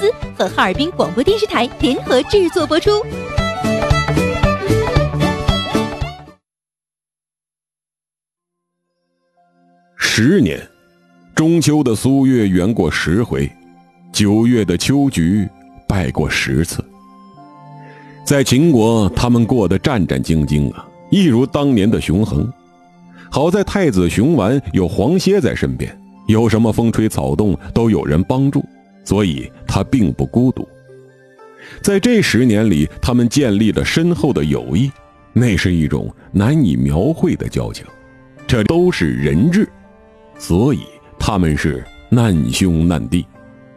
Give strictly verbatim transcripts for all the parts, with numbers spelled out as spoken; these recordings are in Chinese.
司和哈尔滨广播电视台联合制作播出。 十年，中秋的苏月圆过十回，九月的秋菊拜过十次。在秦国，他们过得战战兢兢啊，一如当年的熊衡。好在太子熊完有黄歇在身边，有什么风吹草动都有人帮助，所以他并不孤独。在这十年里，他们建立了深厚的友谊，那是一种难以描绘的交情。这都是人质，所以他们是难兄难弟。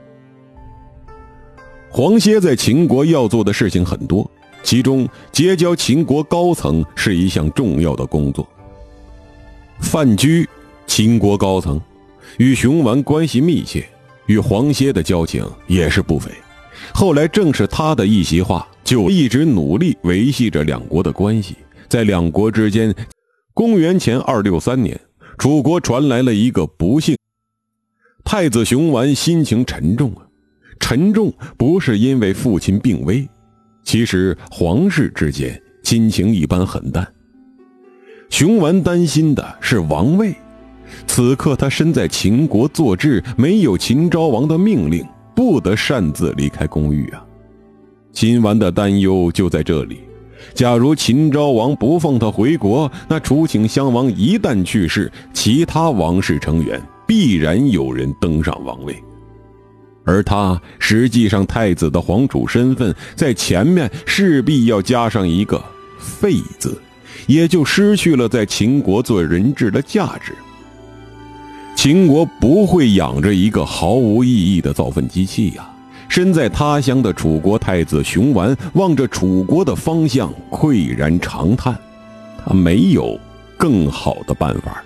黄歇在秦国要做的事情很多，其中结交秦国高层是一项重要的工作。范雎，秦国高层，与熊完关系密切，与黄歇的交情也是不菲。后来正是他的一席话，就一直努力维系着两国的关系。在两国之间，公元前二六三年，楚国传来了一个不幸，太子熊完心情沉重啊。沉重不是因为父亲病危，其实皇室之间亲情一般很淡。熊完担心的是王位，此刻他身在秦国坐治，没有秦昭王的命令，不得擅自离开宫域啊。秦完的担忧就在这里，假如秦昭王不放他回国，那楚顷襄王一旦去世，其他王室成员必然有人登上王位，而他实际上太子的皇储身份在前面势必要加上一个废字，也就失去了在秦国做人质的价值。秦国不会养着一个毫无意义的造粪机器呀、啊！身在他乡的楚国太子熊完望着楚国的方向喟然长叹，他没有更好的办法。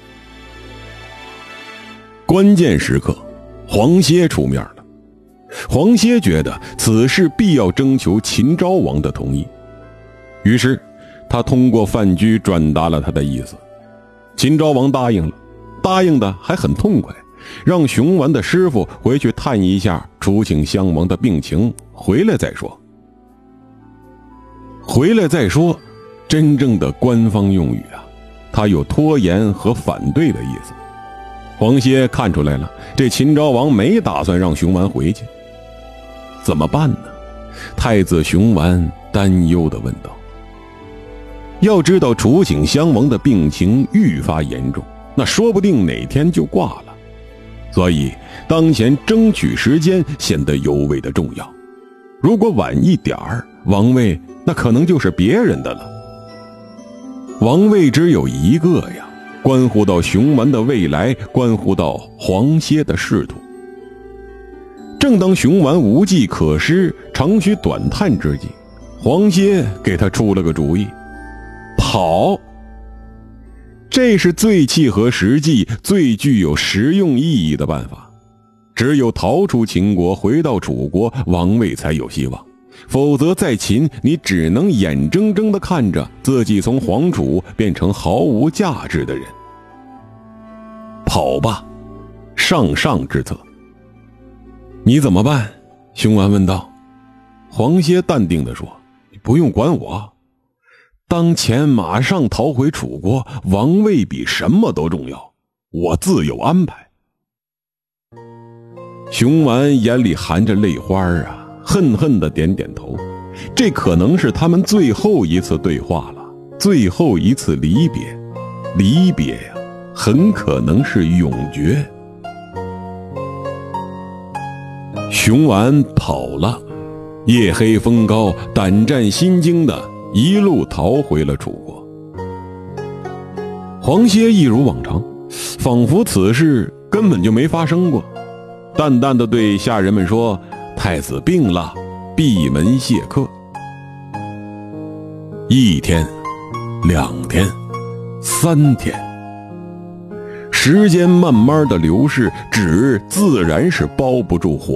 关键时刻，黄歇出面了。黄歇觉得此事必要征求秦昭王的同意，于是他通过范雎转达了他的意思。秦昭王答应了，答应的还很痛快，让熊完的师傅回去探一下楚顷襄王的病情，回来再说。回来再说，真正的官方用语啊，他有拖延和反对的意思。黄歇看出来了，这秦昭王没打算让熊完回去，怎么办呢？太子熊完担忧地问道。要知道楚顷襄王的病情愈发严重，那说不定哪天就挂了，所以当前争取时间显得尤为的重要。如果晚一点儿，王位那可能就是别人的了。王位只有一个呀，关乎到熊完的未来，关乎到黄歇的仕途。正当熊完无计可施，长吁短叹之际，黄歇给他出了个主意，跑。这是最契合实际、最具有实用意义的办法。只有逃出秦国，回到楚国，王位才有希望。否则在秦，你只能眼睁睁地看着自己从皇储变成毫无价值的人。跑吧，上上之策。你怎么办？熊完问道。黄歇淡定地说，不用管我，当前马上逃回楚国，王位比什么都重要，我自有安排。熊完眼里含着泪花啊，恨恨地点点头。这可能是他们最后一次对话了，最后一次离别。离别呀、啊，很可能是永绝。熊完跑了，夜黑风高，胆战心惊的一路逃回了楚国。黄歇一如往常，仿佛此事根本就没发生过，淡淡的对下人们说，太子病了，闭门谢客。一天，两天，三天，时间慢慢的流逝，纸自然是包不住火。